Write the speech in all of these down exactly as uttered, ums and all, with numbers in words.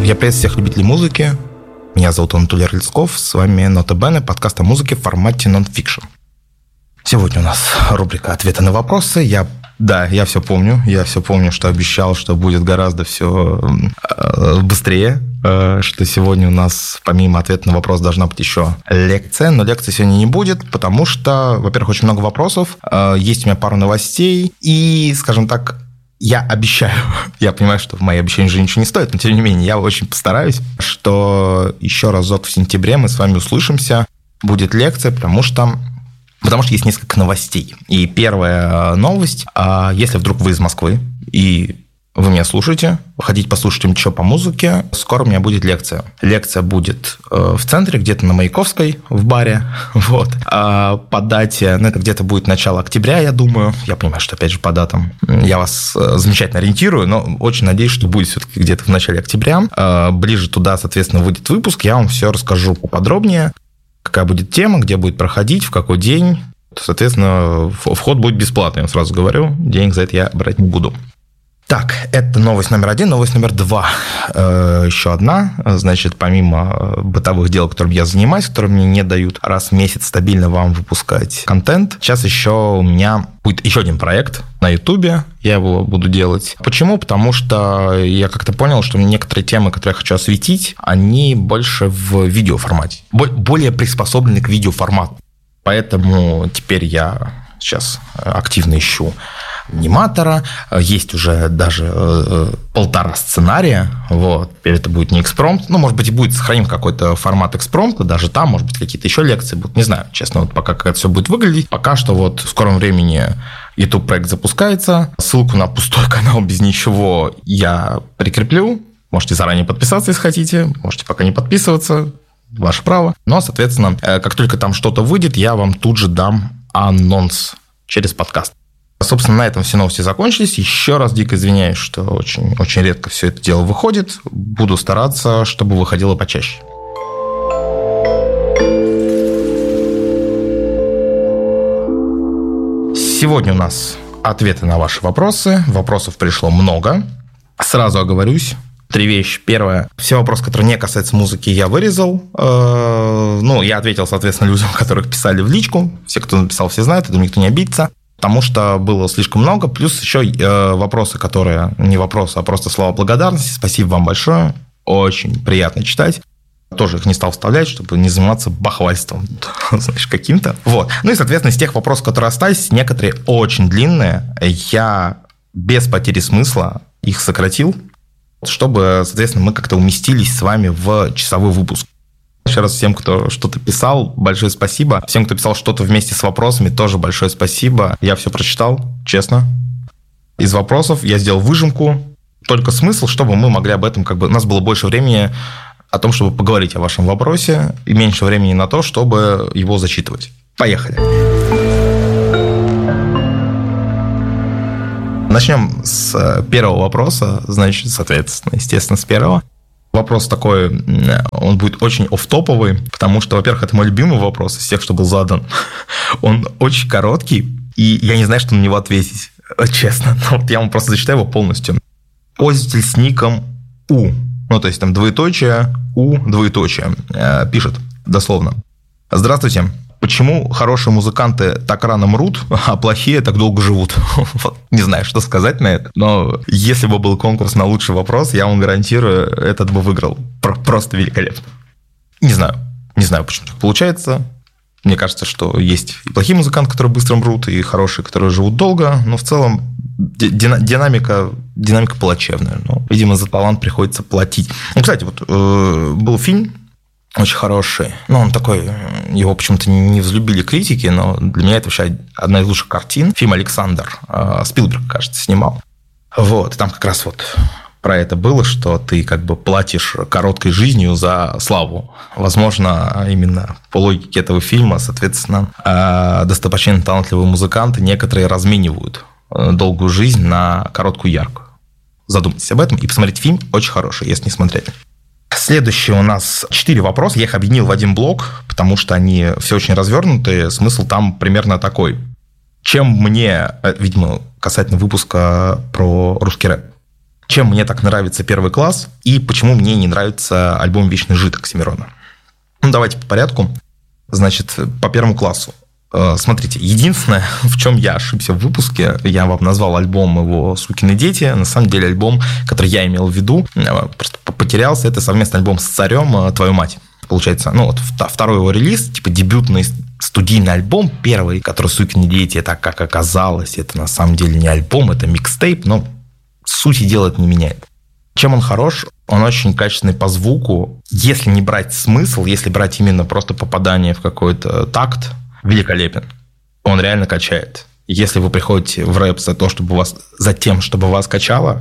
Я приветствую всех любителей музыки. Меня зовут Анатолий Орлицков. С вами Нота Бене, подкаст о музыке в формате нон-фикшн. Сегодня у нас рубрика «Ответы на вопросы». Я, да, я все помню. Я все помню, что обещал, что будет гораздо все быстрее. Что сегодня у нас, помимо ответа на вопрос, должна быть еще лекция. Но лекции сегодня не будет, потому что, во-первых, очень много вопросов. Есть у меня пару новостей. И, скажем так, я обещаю, я понимаю, что в мои обещания уже ничего не стоит, но тем не менее, я очень постараюсь, что еще разок в сентябре мы с вами услышимся, будет лекция, потому что, потому что есть несколько новостей. И первая новость, если вдруг вы из Москвы и вы меня слушаете, хотите послушать что по музыке, скоро у меня будет лекция. Лекция будет в центре, где-то на Маяковской, в баре. Вот. А по дате, ну, это где-то будет начало октября, я думаю. Я понимаю, что, опять же, по датам я вас замечательно ориентирую, но очень надеюсь, что будет все-таки где-то в начале октября. Ближе туда, соответственно, выйдет выпуск, я вам все расскажу поподробнее, какая будет тема, где будет проходить, в какой день. Соответственно, вход будет бесплатный, я сразу говорю, денег за это я брать не буду. Так, это новость номер один. Новость номер два. Еще одна. Значит, помимо бытовых дел, которыми я занимаюсь, которые мне не дают раз в месяц стабильно вам выпускать контент, сейчас еще у меня будет еще один проект на Ютубе. Я его буду делать. Почему? Потому что я как-то понял, что некоторые темы, которые я хочу осветить, они больше в видеоформате. Более приспособлены к видеоформату. Поэтому теперь я сейчас активно ищу аниматора, есть уже даже э, полтора сценария, вот, теперь это будет не экспромт, ну, может быть, и будет сохраним какой-то формат экспромта, даже там, может быть, какие-то еще лекции будут, не знаю, честно, вот пока как это все будет выглядеть, пока что вот в скором времени YouTube-проект запускается, ссылку на пустой канал без ничего я прикреплю, можете заранее подписаться, если хотите, можете пока не подписываться, ваше право, но, соответственно, как только там что-то выйдет, я вам тут же дам анонс через подкаст. Собственно, на этом все новости закончились. Еще раз дико извиняюсь, что очень, очень редко все это дело выходит. Буду стараться, чтобы выходило почаще. Сегодня у нас ответы на ваши вопросы. Вопросов пришло много. Сразу оговорюсь. Три вещи. Первое. Все вопросы, которые не касаются музыки, я вырезал. Ну, я ответил, соответственно, людям, которых писали в личку. Все, кто написал, все знают. Я думаю, никто не обидится. Потому что было слишком много. Плюс еще вопросы, которые... Не вопросы, а просто слова благодарности. Спасибо вам большое. Очень приятно читать. Тоже их не стал вставлять, чтобы не заниматься бахвальством, знаешь, каким-то. Вот. Ну и, соответственно, из тех вопросов, которые остались, некоторые очень длинные. Я без потери смысла их сократил, чтобы, соответственно, мы как-то уместились с вами в часовой выпуск. Еще раз всем, кто что-то писал, большое спасибо. Всем, кто писал что-то вместе с вопросами, тоже большое спасибо. Я все прочитал, честно. Из вопросов я сделал выжимку. Только смысл, чтобы мы могли об этом, как бы, у нас было больше времени о том, чтобы поговорить о вашем вопросе, и меньше времени на то, чтобы его зачитывать. Поехали. Начнем с первого вопроса, значит, соответственно, естественно, с первого. Вопрос такой, он будет очень офф-топовый, потому что, во-первых, это мой любимый вопрос из тех, что был задан. Он очень короткий, и я не знаю, что на него ответить, честно. Но вот я вам просто зачитаю его полностью. Пользователь с ником У, ну, то есть там двоеточие, У, двоеточие, пишет дословно. Здравствуйте. Почему хорошие музыканты так рано мрут, а плохие так долго живут? Вот, не знаю, что сказать на это, но если бы был конкурс на лучший вопрос, я вам гарантирую, этот бы выиграл. Просто великолепно. Не знаю, не знаю, почему так получается. Мне кажется, что есть и плохие музыканты, которые быстро мрут, и хорошие, которые живут долго, но в целом динамика, динамика плачевная. Но, видимо, за талант приходится платить. Ну, кстати, вот был фильм очень хороший. Ну, он такой, его почему-то не взлюбили критики, но для меня это вообще одна из лучших картин. Фильм «Александр». Спилберг, кажется, снимал. Вот, и там как раз вот про это было, что ты как бы платишь короткой жизнью за славу. Возможно, именно по логике этого фильма, соответственно, достопочтенные талантливые музыканты некоторые разменивают долгую жизнь на короткую яркую. Задумайтесь об этом и посмотрите фильм, очень хороший, если не смотрели. Следующий у нас четыре вопроса. Я их объединил в один блок, потому что они все очень развернутые. Смысл там примерно такой. Чем мне, видимо, касательно выпуска про русский рэп, чем мне так нравится «Первый класс» и почему мне не нравится альбом «Вечный жид» Оксимирона. Ну, давайте по порядку. Значит, по «Первому классу». Смотрите, единственное, в чем я ошибся в выпуске, я вам назвал альбом его «Сукины дети». На самом деле альбом, который я имел в виду, просто потерялся. Это совместный альбом с Царем «Твою мать». Получается, ну вот второй его релиз, типа дебютный студийный альбом, первый, который «Сукины дети», это, как оказалось, это на самом деле не альбом, это микстейп, но сути дела это не меняет. Чем он хорош? Он очень качественный по звуку. Если не брать смысл, если брать именно просто попадание в какой-то такт, великолепен. Он реально качает. Если вы приходите в рэп за то, чтобы вас, за тем, чтобы вас качало,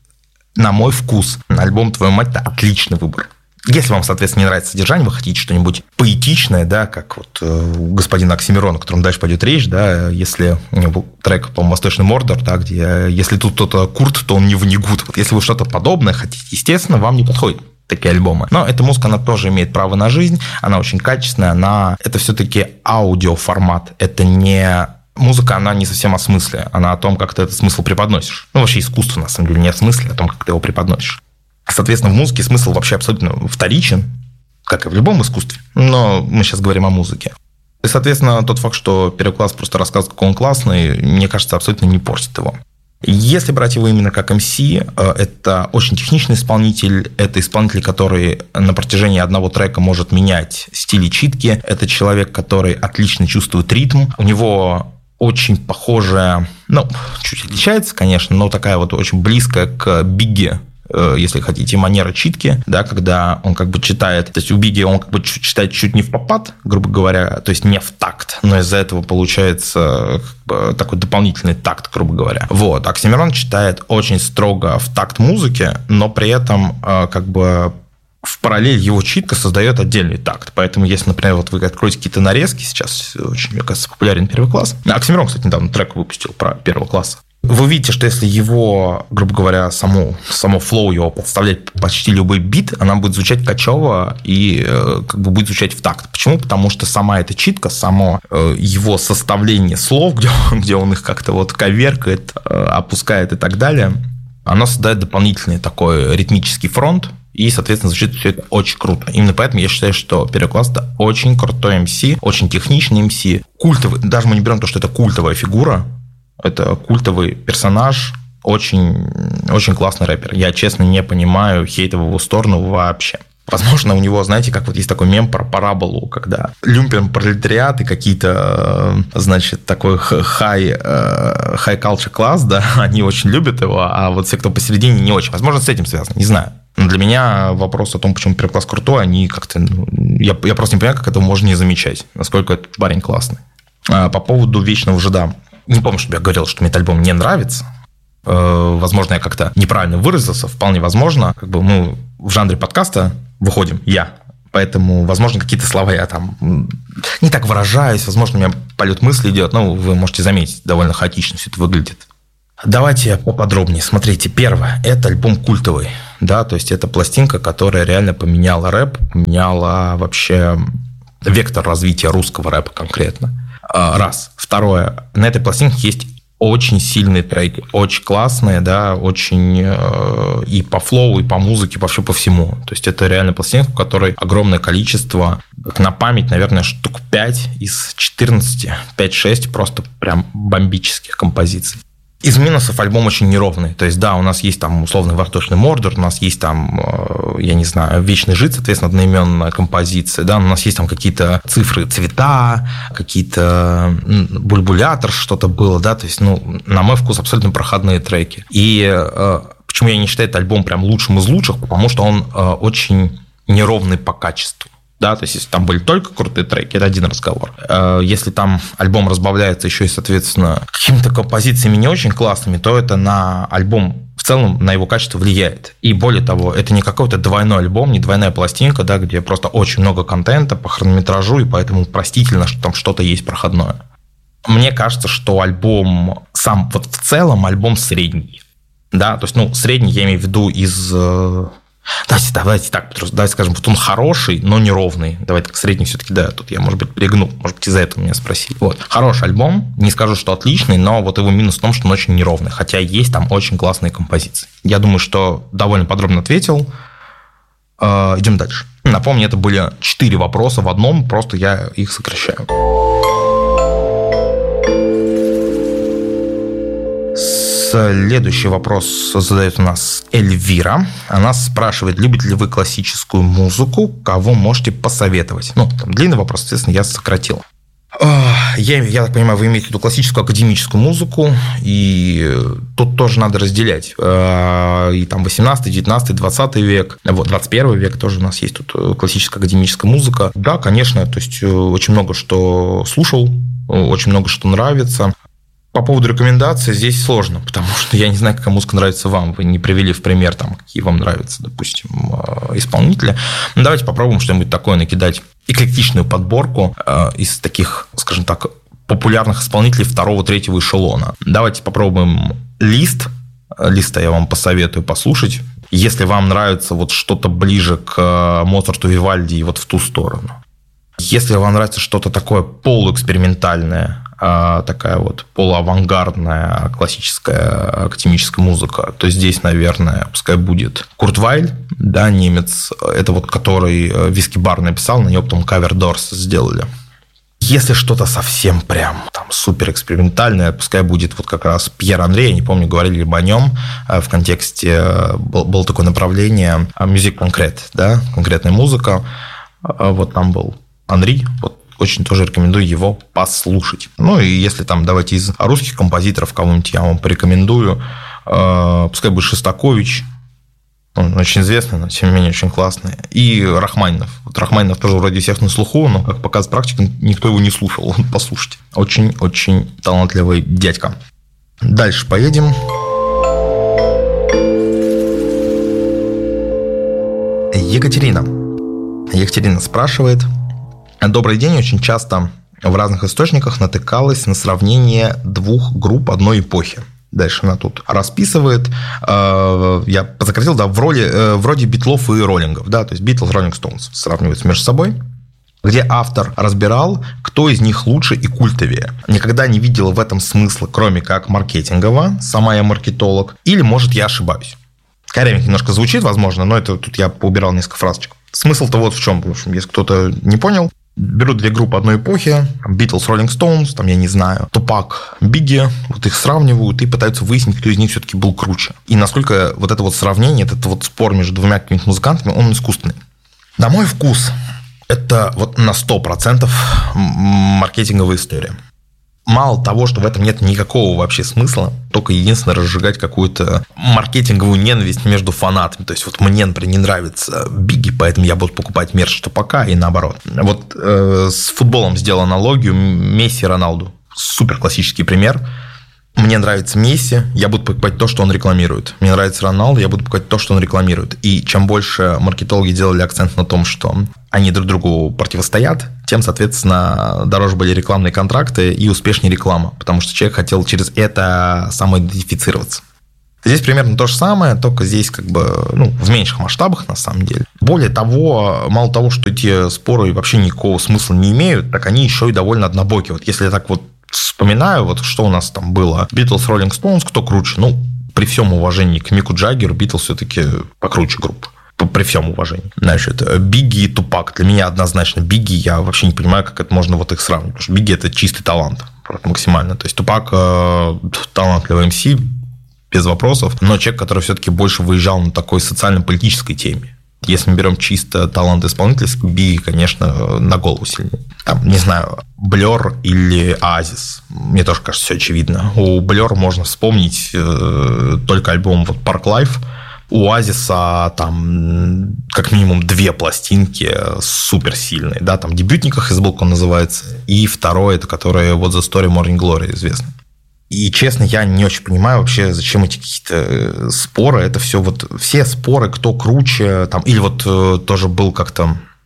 на мой вкус, альбом «Твою мать» – это отличный выбор. Если вам, соответственно, не нравится содержание, вы хотите что-нибудь поэтичное, да, как вот у господина Оксимирона, о котором дальше пойдет речь, да, если у него был трек, по-моему, «Восточный Мордор», да, где если тут кто-то Курт, то он не Ванигут. Вот если вы что-то подобное хотите, естественно, вам не подходит такие альбомы. Но эта музыка, она тоже имеет право на жизнь, она очень качественная, она... это все-таки аудиоформат, это не... Музыка, она не совсем о смысле, она о том, как ты этот смысл преподносишь. Ну, вообще искусство, на самом деле, не о смысле, а о том, как ты его преподносишь. Соответственно, в музыке смысл вообще абсолютно вторичен, как и в любом искусстве, но мы сейчас говорим о музыке. И, соответственно, тот факт, что «Первый класс» просто рассказывает, какой он классный, мне кажется, абсолютно не портит его. Если брать его именно как эм си, это очень техничный исполнитель, это исполнитель, который на протяжении одного трека может менять стили читки, это человек, который отлично чувствует ритм, у него очень похожая, ну, чуть отличается, конечно, но такая вот очень близкая к Бигги, если хотите, манера читки, да, когда он как бы читает, то есть у Бигги он как бы читает чуть не в попад, грубо говоря, то есть не в такт, но из-за этого получается как бы такой дополнительный такт, грубо говоря. Вот. Оксимирон читает очень строго в такт музыки, но при этом как бы в параллель его читка создает отдельный такт. Поэтому, если, например, вот вы откроете какие-то нарезки, сейчас очень, мне кажется, популярен «Первый класс». Оксимирон, кстати, недавно трек выпустил про «Первого класса». Вы видите, что если его, грубо говоря, само, само флоу его подставлять почти любой бит, она будет звучать качево и как бы будет звучать в такт. Почему? Потому что сама эта читка, само его составление слов, где он, где он их как-то вот коверкает, опускает и так далее, оно создает дополнительный такой ритмический фронт, и, соответственно, звучит все это очень круто. Именно поэтому я считаю, что «Первый класс» – это очень крутой эм си, очень техничный эм си, культовый. Даже мы не берем то, что это культовая фигура, это культовый персонаж, очень, очень классный рэпер. Я, честно, не понимаю хейта в его сторону вообще. Возможно, у него, знаете, как вот есть такой мем про параболу, когда люмпен пролетариат и какие-то, значит, такой хай, хай culture класс, да, они очень любят его, а вот все, кто посередине, не очень. Возможно, с этим связано, не знаю. Но для меня вопрос о том, почему «Первый класс» крутой, они как-то... Ну, я, я просто не понимаю, как этого можно не замечать, насколько этот парень классный. По поводу «Вечного жида». Не помню, чтобы я говорил, что мне этот альбом не нравится. Возможно, я как-то неправильно выразился. Вполне возможно. Как бы мы в жанре подкаста выходим, я. Поэтому, возможно, какие-то слова я там не так выражаюсь. Возможно, у меня полет мысли идет. Ну, вы можете заметить, довольно хаотично все это выглядит. Давайте поподробнее. Смотрите, первое. Это альбом культовый. Да, то есть, это пластинка, которая реально поменяла рэп, поменяла вообще вектор развития русского рэпа конкретно. Раз. Второе. На этой пластинке есть очень сильные треки, очень классные, да, очень и по флоу, и по музыке, вообще по всему. То есть это реально пластинка, в которой огромное количество, на память, наверное, штук пять из четырнадцати, пять-шесть просто прям бомбических композиций. Из минусов альбом очень неровный. То есть, да, у нас есть там условный «Восточный Мордор», у нас есть там, я не знаю, «Вечный жид», соответственно, одноименная композиция, да, у нас есть там какие-то цифры, цвета, какие-то бульбулятор, что-то было, да, то есть, ну, на мой вкус, абсолютно проходные треки. И почему я не считаю этот альбом прям лучшим из лучших, потому что он очень неровный по качеству. Да, то есть, если там были только крутые треки, это один разговор. Если там альбом разбавляется еще и, соответственно, какими-то композициями не очень классными, то это на альбом в целом, на его качество влияет. И более того, это не какой-то двойной альбом, не двойная пластинка, да, где просто очень много контента по хронометражу, и поэтому простительно, что там что-то есть проходное. Мне кажется, что альбом сам, вот в целом альбом средний. Да, то есть, ну, средний я имею в виду из Давайте, давайте так, давайте скажем, вот он хороший, но неровный. Давайте так средний все-таки, да, тут я, может быть, перегнул, может быть, из-за этого меня спросили. Вот. Хороший альбом, не скажу, что отличный, но вот его минус в том, что он очень неровный, хотя есть там очень классные композиции. Я думаю, что довольно подробно ответил. Идем дальше. Напомню, это были четыре вопроса в одном, просто я их сокращаю. Следующий вопрос задает у нас Эльвира. Она спрашивает, любите ли вы классическую музыку, кого можете посоветовать? Ну, там длинный вопрос, естественно, я сократил. Я, я так понимаю, вы имеете в виду классическую академическую музыку, и тут тоже надо разделять. И там восемнадцатый, девятнадцатый, двадцатый век, вот, двадцать первый век тоже у нас есть тут классическая академическая музыка. Да, конечно, то есть очень много что слушал, очень много что нравится. По поводу рекомендаций здесь сложно, потому что я не знаю, какая музыка нравится вам. Вы не привели в пример, там, какие вам нравятся, допустим, исполнители. Ну, давайте попробуем что-нибудь такое накидать. Эклектичную подборку из таких, скажем так, популярных исполнителей второго, третьего эшелона. Давайте попробуем лист. Листа я вам посоветую послушать. Если вам нравится вот что-то ближе к Моцарту, Вивальди и вот в ту сторону. Если вам нравится что-то такое полуэкспериментальное, такая вот полуавангардная классическая академическая музыка, то здесь, наверное, пускай будет Курт Вайль, да, немец, это вот который Виски Бар написал, на него потом кавер Дорс сделали. Если что-то совсем прям там супер экспериментальное, пускай будет вот как раз Пьер Андре, я не помню, говорили ли мы о нем в контексте, было такое направление Musique concrète, да, конкретная музыка, вот там был Анри, вот очень тоже рекомендую его послушать. Ну, и если там, давайте из русских композиторов кого-нибудь я вам порекомендую, пускай будет Шостакович, он очень известный, но тем не менее очень классный, и Рахманинов. Вот Рахманинов тоже вроде всех на слуху, но, как показывает практика, никто его не слушал, послушайте. Очень-очень талантливый дядька. Дальше поедем. Екатерина. Екатерина спрашивает... Добрый день. Очень часто в разных источниках натыкалась на сравнение двух групп одной эпохи. Дальше она тут расписывает. Я сократил, да, в роли, вроде Битлов и Роллингов. Да, то есть Битлз, Роллинг Стоунс сравниваются между собой, где автор разбирал, кто из них лучше и культовее. Никогда не видела в этом смысла, кроме как маркетингового. Сама я маркетолог. Или, может, я ошибаюсь. Корявенько немножко звучит, возможно, но это тут я поубирал несколько фразочек. Смысл-то вот в чем, в общем, если кто-то не понял. Берут две группы одной эпохи, Битлз, Роллинг Стоунс, там, я не знаю, Тупак, Бигги, вот их сравнивают и пытаются выяснить, кто из них все-таки был круче. И насколько вот это вот сравнение, этот вот спор между двумя какими-то музыкантами, он искусственный. На мой вкус, это вот на сто процентов маркетинговая история. Мало того, что в этом нет никакого вообще смысла, только единственное разжигать какую-то маркетинговую ненависть между фанатами. То есть, вот мне, например, не нравится Бигги, поэтому я буду покупать мерч Тупака и наоборот. Вот э, с футболом сделал аналогию Месси и Роналду. Супер классический пример. Мне нравится Месси, я буду покупать то, что он рекламирует. Мне нравится Роналду, я буду покупать то, что он рекламирует. И чем больше маркетологи делали акцент на том, что они друг другу противостоят, тем, соответственно, дороже были рекламные контракты и успешнее реклама, потому что человек хотел через это самоидентифицироваться. Здесь примерно то же самое, только здесь как бы ну, в меньших масштабах на самом деле. Более того, мало того, что эти споры вообще никакого смысла не имеют, так они еще и довольно однобокие. Вот если я так вот вспоминаю, вот что у нас там было. Битлз, Роллинг Стоунс, кто круче? Ну, при всем уважении к Мику Джаггеру, Битлз все-таки покруче группа. При всем уважении. Значит, Бигги и Тупак. Для меня однозначно Бигги. Я вообще не понимаю, как это можно вот их сравнить. Потому что Бигги – это чистый талант. Максимально. То есть Тупак э, талантливый эм си, без вопросов. Но человек, который все-таки больше выезжал на такой социально-политической теме. Если мы берем чисто талант исполнительский, Бигги, конечно, на голову сильнее. Там, не знаю, Blur или Oasis. Мне тоже кажется, все очевидно. У Blur можно вспомнить э, только альбом вот Park Life. У Оазиса там как минимум две пластинки суперсильные. Да? Там дебютниках из Балкон называется. И второе, это которое вот The Story Morning Glory известно. И, честно, я не очень понимаю вообще, зачем эти какие-то споры. Это все вот все споры, кто круче. Там, или вот тоже был как-то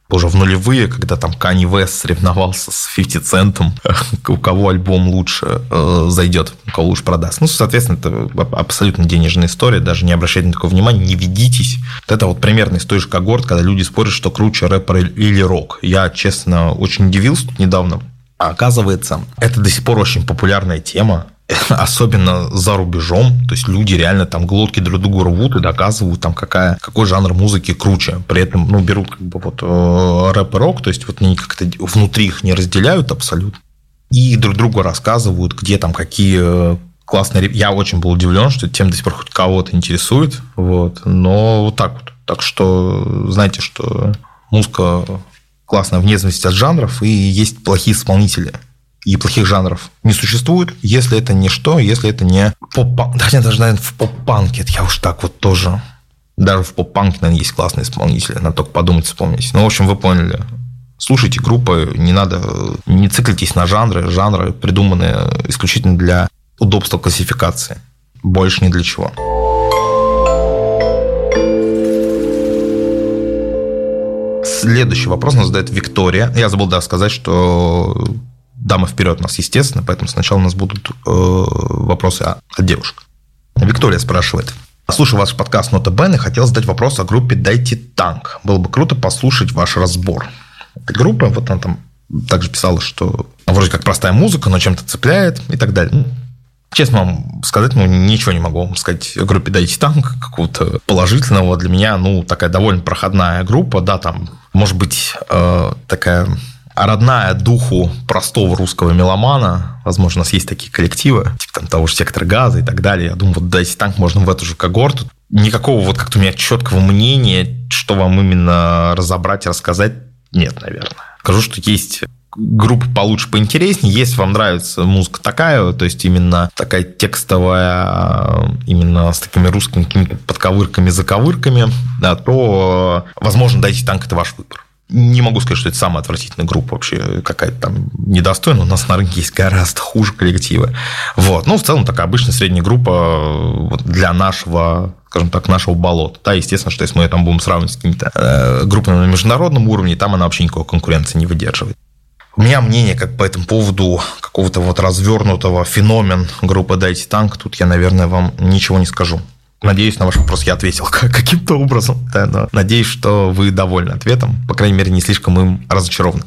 уже в нулевые, когда там Канье Уэст соревновался с фифти центом, у кого альбом лучше э, зайдет, у кого лучше продаст. Ну, соответственно, это абсолютно денежная история, даже не обращайте на такое внимание, не ведитесь. Вот это вот примерно из той же когорты, когда люди спорят, что круче рэпер или рок. Я, честно, очень удивился тут недавно. А оказывается, это до сих пор очень популярная тема, особенно за рубежом, то есть люди реально там глотки друг другу рвут и доказывают, там, какая, какой жанр музыки круче. При этом, ну, берут как бы вот рэп и рок, то есть вот они как-то внутри их не разделяют абсолютно, и друг другу рассказывают, где там какие классные... Я очень был удивлен, что эта тема до сих пор хоть кого-то интересует, вот, но вот так вот. Так что знаете, что музыка классная вне зависимости от жанров, и есть плохие исполнители. И плохих жанров не существует, если это не что, если это не поп-панк. Да, нет, даже, наверное, в поп-панке, я уж так вот тоже. Даже в поп-панке, наверное, есть классные исполнители, надо только подумать, вспомнить. Ну, в общем, вы поняли. Слушайте группы, не надо, не циклитесь на жанры. Жанры придуманы исключительно для удобства классификации. Больше ни для чего. Следующий вопрос нас задает Виктория. Я забыл, да, сказать, что... Дамы вперед у нас, естественно, поэтому сначала у нас будут э, вопросы от девушек. Виктория спрашивает. Слушаю ваш подкаст «Нота Бен» и хотел задать вопрос о группе «Дайте танк». Было бы круто послушать ваш разбор. Эта группа, вот она там также писала, что вроде как простая музыка, но чем-то цепляет и так далее. Ну, честно вам сказать, ну, ничего не могу вам сказать о группе «Дайте танк», какого-то положительного для меня, ну, такая довольно проходная группа, да, там, может быть, э, такая... родная духу простого русского меломана. Возможно, у нас есть такие коллективы, типа там того же «Сектора газа» и так далее. Я думаю, вот «Дайте танк» можно в эту же когорту. Никакого вот как-то у меня четкого мнения, что вам именно разобрать и рассказать, нет, наверное. Скажу, что есть группы получше, поинтереснее. Если вам нравится музыка такая, то есть именно такая текстовая, именно с такими русскими какими-то подковырками, заковырками, да, то, возможно, «Дайте танк» – это ваш выбор. Не могу сказать, что это самая отвратительная группа вообще, какая-то там недостойная. У нас на рынке есть гораздо хуже коллективы. Вот. Ну, в целом, такая обычная средняя группа для нашего, скажем так, нашего болота. Да, естественно, что если мы ее там будем сравнивать с какими-то э, группами на международном уровне, там она вообще никакой конкуренции не выдерживает. У меня мнение как по этому поводу какого-то вот развернутого феномен группы «Дайте танк», тут я, наверное, вам ничего не скажу. Надеюсь, на ваш вопрос я ответил каким-то образом. Да, но надеюсь, что вы довольны ответом. По крайней мере, не слишком им разочарованы.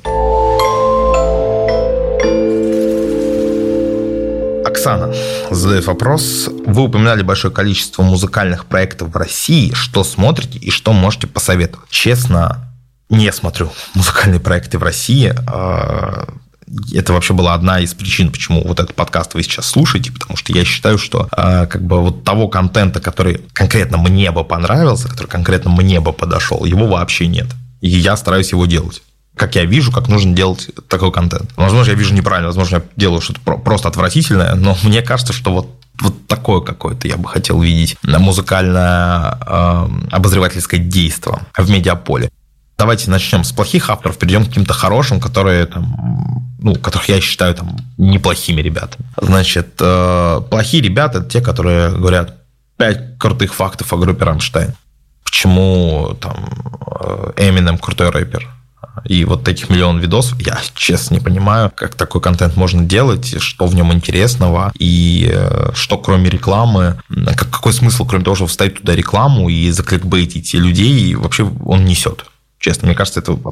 Оксана задает вопрос. Вы упоминали большое количество музыкальных проектов в России. Что смотрите и что можете посоветовать? Честно, не смотрю музыкальные проекты в России. Это вообще была одна из причин, почему вот этот подкаст вы сейчас слушаете, потому что я считаю, что э, как бы вот того контента, который конкретно мне бы понравился, который конкретно мне бы подошел, его вообще нет. И я стараюсь его делать. Как я вижу, как нужно делать такой контент. Возможно, я вижу неправильно, возможно, я делаю что-то просто отвратительное, но мне кажется, что вот вот такое какое-то я бы хотел видеть музыкальное э, обозревательское действие в медиаполе. Давайте начнем с плохих авторов, перейдем к каким-то хорошим, которые там, ну, которых я считаю там неплохими ребятами. Значит, э, плохие ребята – это те, которые говорят пять крутых фактов о группе «Рамштайн». Почему там Эминем крутой рэпер? И вот таких миллион видосов, я честно не понимаю, как такой контент можно делать, что в нем интересного, и что кроме рекламы, какой смысл, кроме того, чтобы вставить туда рекламу и закликбейтить людей, вообще он несет. Честно, мне кажется, это